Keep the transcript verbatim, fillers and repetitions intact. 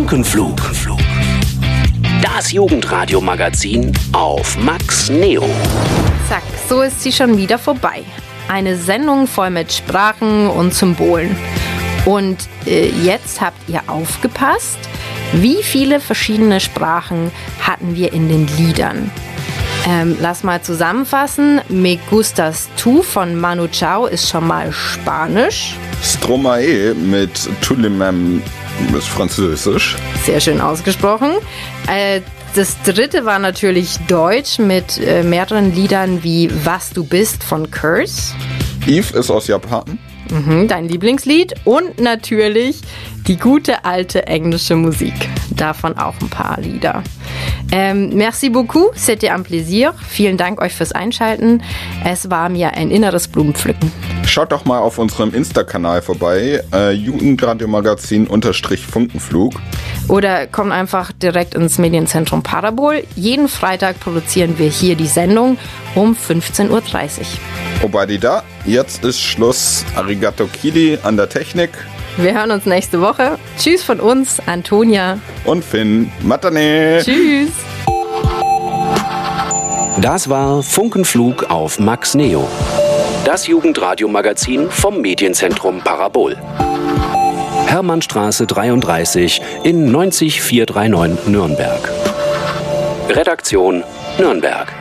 Funkenflug. Das Jugendradio-Magazin auf Max Neo. Zack, so ist sie schon wieder vorbei. Eine Sendung voll mit Sprachen und Symbolen. Und äh, jetzt habt ihr aufgepasst, wie viele verschiedene Sprachen hatten wir in den Liedern. Ähm, lass mal zusammenfassen. Me gustas tu von Manu Chao ist schon mal Spanisch. Stromae mit Tulimem ist Französisch. Sehr schön ausgesprochen. Äh, das dritte war natürlich Deutsch mit äh, mehreren Liedern wie Was du bist von Curse. Eve ist aus Japan. Mhm, dein Lieblingslied. Und natürlich die gute alte englische Musik. Davon auch ein paar Lieder. Ähm, merci beaucoup, c'était un plaisir. Vielen Dank euch fürs Einschalten. Es war mir ein inneres Blumenpflücken. Schaut doch mal auf unserem Insta-Kanal vorbei, äh, Jugendradio-Magazin unterstrich Funkenflug. Oder kommt einfach direkt ins Medienzentrum Parabol. Jeden Freitag produzieren wir hier die Sendung um fünfzehn Uhr dreißig. Wobei da, jetzt ist Schluss. Arigato Kili an der Technik. Wir hören uns nächste Woche. Tschüss von uns, Antonia und Finn. Matane. Tschüss. Das war Funkenflug auf Max Neo. Das Jugendradio-Magazin vom Medienzentrum Parabol. Hermannstraße dreiunddreißig in neunzig vierhundertneunundneunzig Nürnberg. Redaktion Nürnberg.